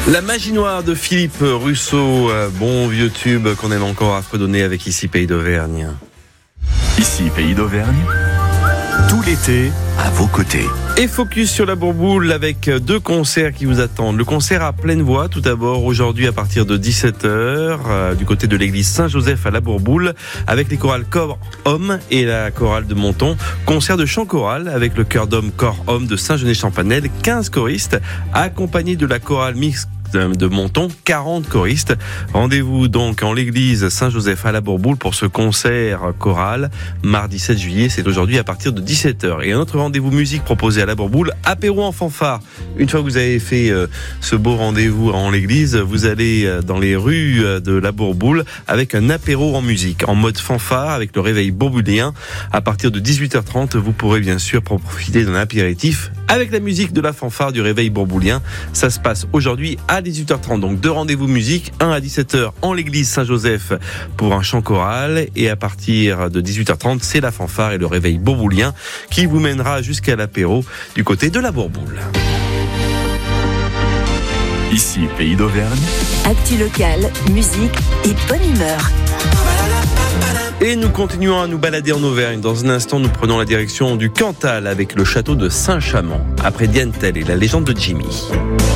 La magie noire de Philippe Rousseau, bon vieux tube qu'on aime encore à fredonner avec Ici Pays d'Auvergne. Ici Pays d'Auvergne, tout l'été à vos côtés. Et focus sur la Bourboule avec deux concerts qui vous attendent. Le concert à pleine voix, tout d'abord aujourd'hui à partir de 17h, du côté de l'église Saint-Joseph à la Bourboule, avec les chorales Corps Homme et la chorale de Monton. Concert de chant choral avec le chœur d'homme Corps Homme de Saint-Genès-Champanel, 15 choristes, accompagnés de la chorale mixte de Monton, 40 choristes. Rendez-vous donc en l'église Saint-Joseph à la Bourboule pour ce concert choral. Mardi 7 juillet, c'est aujourd'hui à partir de 17h. Et un autre rendez-vous musique proposé à la Bourboule, apéro en fanfare. Une fois que vous avez fait ce beau rendez-vous en l'église, vous allez dans les rues de la Bourboule avec un apéro en musique, en mode fanfare avec le réveil bourbulien. À partir de 18h30, vous pourrez bien sûr profiter d'un apéritif avec la musique de la fanfare du réveil bourboulien. Ça se passe aujourd'hui à 18h30. Donc deux rendez-vous musique, un à 17h en l'église Saint-Joseph pour un chant choral, et à partir de 18h30, c'est la fanfare et le réveil bourboulien qui vous mènera jusqu'à l'apéro du côté de la Bourboule. Ici Pays d'Auvergne. Actu locale, musique et bonne humeur. Et nous continuons à nous balader en Auvergne. Dans un instant, nous prenons la direction du Cantal avec le château de Saint-Chamond. Après Diane Tell et la légende de Jimmy.